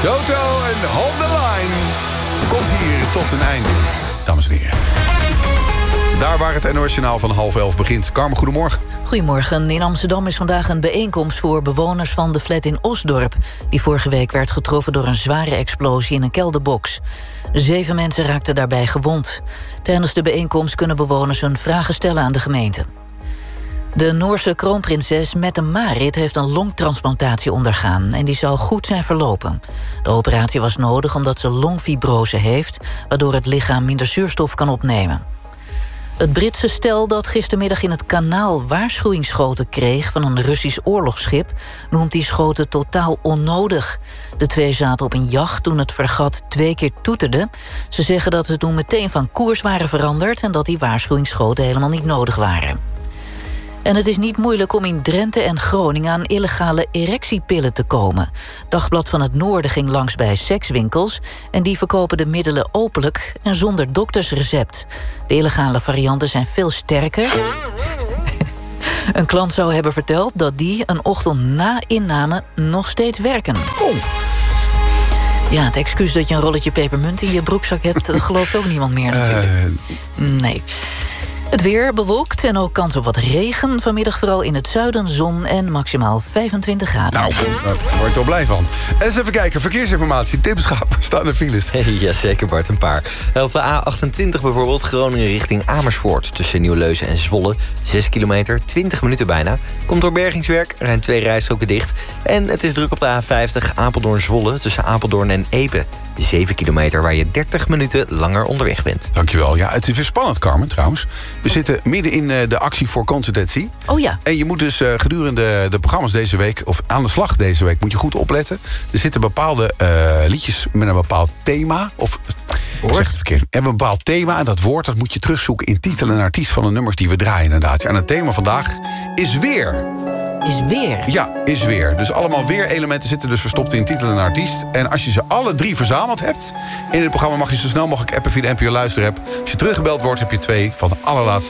Toto en Hold the Line komt hier tot een einde, dames en heren. Daar waar het NOS-journaal van 10:30 begint. Carmen, goedemorgen. Goedemorgen. In Amsterdam is vandaag een bijeenkomst voor bewoners van de flat in Osdorp, die vorige week werd getroffen door een zware explosie in een kelderbox. 7 mensen raakten daarbij gewond. Tijdens de bijeenkomst kunnen bewoners hun vragen stellen aan de gemeente. De Noorse kroonprinses Mette-Marit heeft een longtransplantatie ondergaan en die zou goed zijn verlopen. De operatie was nodig omdat ze longfibrose heeft, waardoor het lichaam minder zuurstof kan opnemen. Het Britse stel dat gistermiddag in het kanaal waarschuwingsschoten kreeg van een Russisch oorlogsschip noemt die schoten totaal onnodig. De 2 zaten op een jacht toen het fregat 2 keer toeterde. Ze zeggen dat ze toen meteen van koers waren veranderd en dat die waarschuwingsschoten helemaal niet nodig waren. En het is niet moeilijk om in Drenthe en Groningen aan illegale erectiepillen te komen. Dagblad van het Noorden ging langs bij sekswinkels en die verkopen de middelen openlijk en zonder doktersrecept. De illegale varianten zijn veel sterker. Een klant zou hebben verteld dat die een ochtend na inname nog steeds werken. Ja, het excuus dat je een rolletje pepermunt in je broekzak hebt, dat gelooft ook niemand meer natuurlijk. Nee. Het weer bewolkt en ook kans op wat regen. Vanmiddag vooral in het zuiden zon en maximaal 25 graden. Nou, daar word ik toch blij van. Eens even kijken, verkeersinformatie. Tim Schaap, staan er files? Ja, zeker Bart, een paar. Op de A28 bijvoorbeeld, Groningen richting Amersfoort. Tussen Nieuwleusen en Zwolle. 6 kilometer, 20 minuten bijna. Komt door bergingswerk, er zijn 2 rijstroken dicht. En het is druk op de A50 Apeldoorn-Zwolle. Tussen Apeldoorn en Epe. 7 kilometer waar je 30 minuten langer onderweg bent. Dankjewel. Ja, het is weer spannend, Carmen, trouwens. We zitten midden in de actie voor consistentie. Oh ja. En je moet dus gedurende de programma's deze week, of aan de slag deze week, moet je goed opletten. Er zitten bepaalde liedjes met een bepaald thema. Of ik zeg het verkeerd. En een bepaald thema. En dat woord dat moet je terugzoeken in titel en artiest van de nummers die we draaien, inderdaad. Ja, en het thema vandaag is weer. Is weer? Ja, is weer. Dus allemaal weerelementen zitten dus verstopt in titel en artiest. En als je ze alle 3 verzameld hebt in het programma, mag je zo snel mogelijk appen via de NPO Luister-app. Als je teruggebeld wordt, heb je 2 van de allerlaatste